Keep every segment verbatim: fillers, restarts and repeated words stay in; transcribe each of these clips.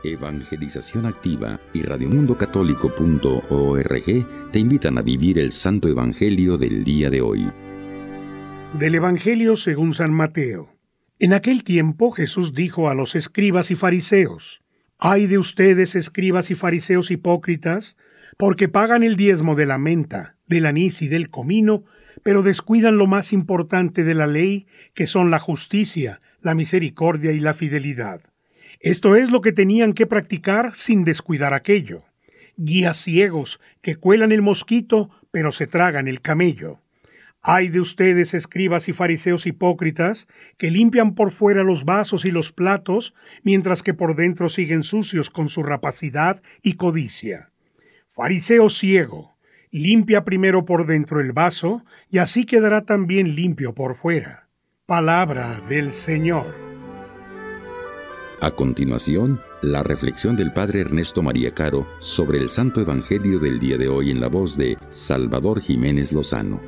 Evangelización Activa y radio mundo católico punto org te invitan a vivir el Santo Evangelio del día de hoy. Del Evangelio según San Mateo. En aquel tiempo Jesús dijo a los escribas y fariseos: «Ay de ustedes, escribas y fariseos hipócritas, porque pagan el diezmo de la menta, del anís y del comino, pero descuidan lo más importante de la ley, que son la justicia, la misericordia y la fidelidad. Esto es lo que tenían que practicar sin descuidar aquello. Guías ciegos que cuelan el mosquito, pero se tragan el camello. Ay de ustedes, escribas y fariseos hipócritas, que limpian por fuera los vasos y los platos, mientras que por dentro siguen sucios con su rapacidad y codicia. Fariseo ciego, limpia primero por dentro el vaso, y así quedará también limpio por fuera». Palabra del Señor. A continuación, la reflexión del Padre Ernesto María Caro sobre el Santo Evangelio del día de hoy en la voz de Salvador Jiménez Lozano.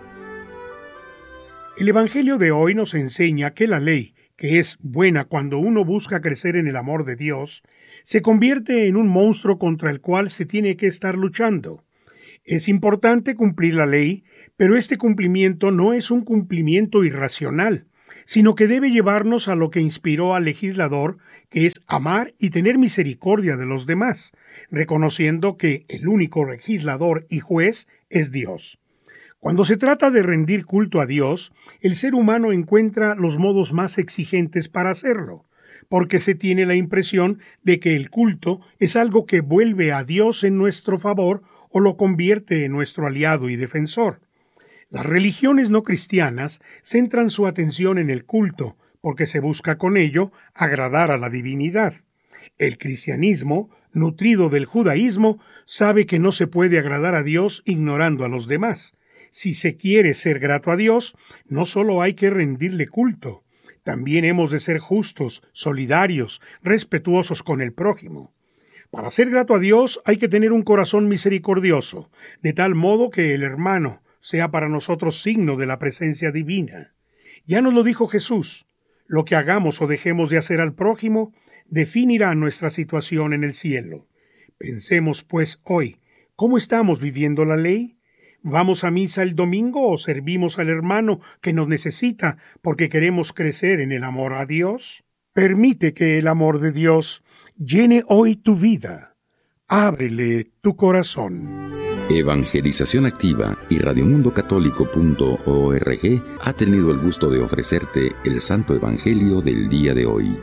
El Evangelio de hoy nos enseña que la ley, que es buena cuando uno busca crecer en el amor de Dios, se convierte en un monstruo contra el cual se tiene que estar luchando. Es importante cumplir la ley, pero este cumplimiento no es un cumplimiento irracional, sino que debe llevarnos a lo que inspiró al legislador, que es amar y tener misericordia de los demás, reconociendo que el único legislador y juez es Dios. Cuando se trata de rendir culto a Dios, el ser humano encuentra los modos más exigentes para hacerlo, porque se tiene la impresión de que el culto es algo que vuelve a Dios en nuestro favor o lo convierte en nuestro aliado y defensor. Las religiones no cristianas centran su atención en el culto, porque se busca con ello agradar a la divinidad. El cristianismo, nutrido del judaísmo, sabe que no se puede agradar a Dios ignorando a los demás. Si se quiere ser grato a Dios, no solo hay que rendirle culto, también hemos de ser justos, solidarios, respetuosos con el prójimo. Para ser grato a Dios hay que tener un corazón misericordioso, de tal modo que el hermano sea para nosotros signo de la presencia divina. Ya nos lo dijo Jesús: lo que hagamos o dejemos de hacer al prójimo definirá nuestra situación en el cielo. Pensemos pues hoy, ¿cómo estamos viviendo la ley? ¿Vamos a misa el domingo o servimos al hermano que nos necesita porque queremos crecer en el amor a Dios? Permite que el amor de Dios llene hoy tu vida. Ábrele tu corazón. Evangelización Activa y radio mundo católico punto org ha tenido el gusto de ofrecerte el Santo Evangelio del día de hoy.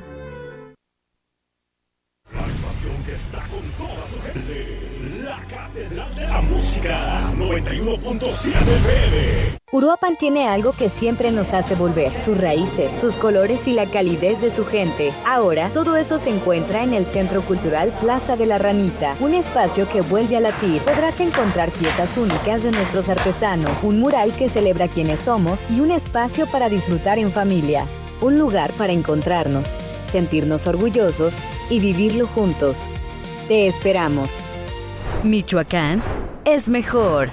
La estación que está con toda su gente, la Catedral de la Música, noventa y uno punto siete F M. Uruapan tiene algo que siempre nos hace volver: sus raíces, sus colores y la calidez de su gente. Ahora, todo eso se encuentra en el Centro Cultural Plaza de la Ranita, un espacio que vuelve a latir. Podrás encontrar piezas únicas de nuestros artesanos, un mural que celebra quiénes somos y un espacio para disfrutar en familia. Un lugar para encontrarnos, sentirnos orgullosos y vivirlo juntos. Te esperamos. Michoacán es mejor.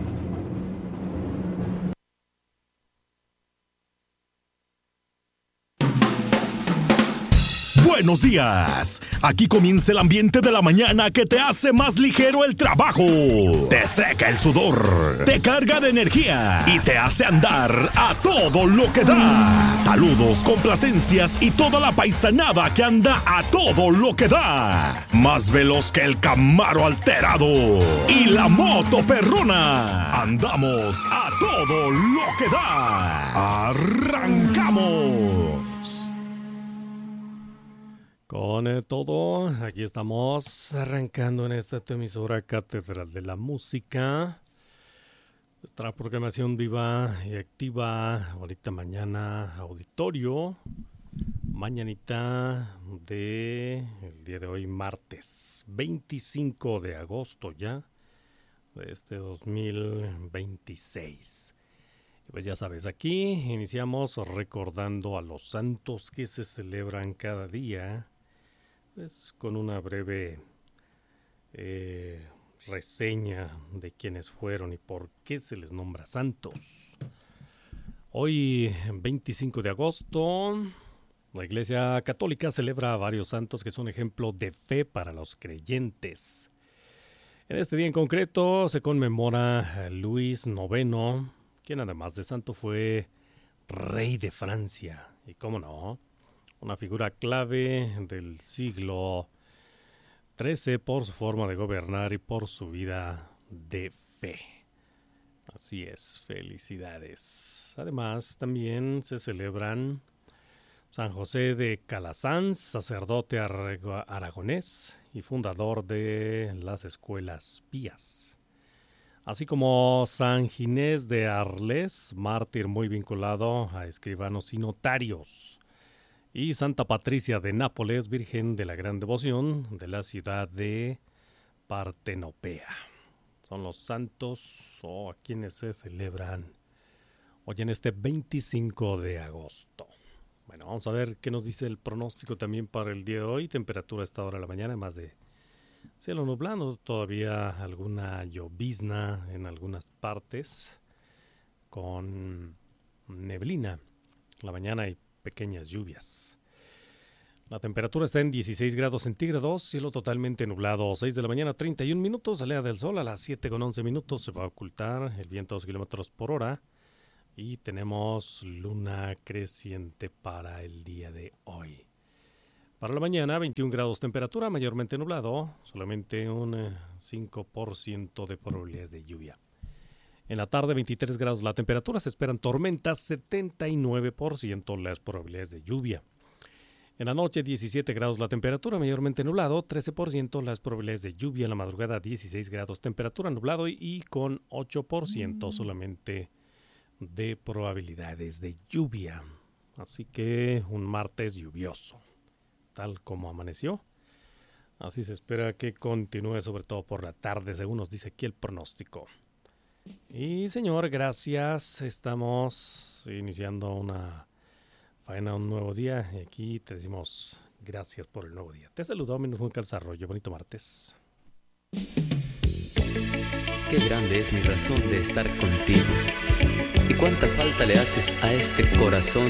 Buenos días. Aquí comienza el ambiente de la mañana que te hace más ligero el trabajo, te seca el sudor, te carga de energía y te hace andar a todo lo que da. Saludos, complacencias y toda la paisanada que anda a todo lo que da. Más veloz que el Camaro alterado y la moto perrona. Andamos a todo lo que da. Arrancamos. Con eh, todo, aquí estamos arrancando en esta tu emisora Catedral de la Música. Nuestra programación viva y activa. Ahorita mañana auditorio. Mañanita de el día de hoy, martes veinticinco de agosto ya de este dos mil veintiséis. Pues ya sabes, aquí iniciamos recordando a los santos que se celebran cada día, pues con una breve eh, reseña de quiénes fueron y por qué se les nombra santos. Hoy, veinticinco de agosto, La Iglesia Católica celebra a varios santos que son ejemplo de fe para los creyentes. En este día en concreto se conmemora a Luis noveno, quien además de santo fue rey de Francia. Y cómo no, una figura clave del siglo trece por su forma de gobernar y por su vida de fe. Así es, felicidades. Además, también se celebran San José de Calasanz, sacerdote aragonés y fundador de las escuelas pías. Así como San Ginés de Arles, mártir muy vinculado a escribanos y notarios. Y Santa Patricia de Nápoles, virgen de la gran devoción de la ciudad de Partenopea. Son los santos o oh, a quienes se celebran hoy en este veinticinco de agosto. Bueno, vamos a ver qué nos dice el pronóstico también para el día de hoy. Temperatura a esta hora de la mañana, más de cielo nublado, todavía alguna llovizna en algunas partes, con neblina. En la mañana hay pequeñas lluvias. La temperatura está en dieciséis grados centígrados, cielo totalmente nublado. seis de la mañana, treinta y un minutos, salida del sol a las siete con once minutos. Se va a ocultar el viento a dos kilómetros por hora. Y tenemos luna creciente para el día de hoy. Para la mañana, veintiún grados temperatura, mayormente nublado, solamente un eh, cinco por ciento de probabilidades de lluvia. En la tarde, veintitrés grados la temperatura, se esperan tormentas, setenta y nueve por ciento las probabilidades de lluvia. En la noche, diecisiete grados la temperatura, mayormente nublado, trece por ciento las probabilidades de lluvia. En la madrugada, dieciséis grados temperatura, nublado y, y con ocho por ciento solamente de probabilidades de lluvia. Así que un martes lluvioso, tal como amaneció. Así se espera que continúe, sobre todo por la tarde, según nos dice aquí el pronóstico. Y señor, gracias. Estamos iniciando una faena, un nuevo día. Y aquí te decimos gracias por el nuevo día. Te saludo, menos Juan Calzarroyo. Bonito martes. Qué grande es mi razón de estar contigo. Y cuánta falta le haces a este corazón